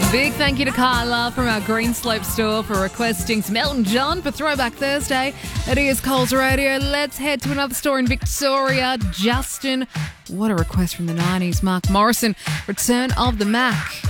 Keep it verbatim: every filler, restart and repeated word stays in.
Big thank you to Carla from our Greenslope store for requesting some Elton John for Throwback Thursday. It is Coles Radio. Let's head to another store in Victoria. Justin, what a request from the nineties. Mark Morrison, Return of the Mac.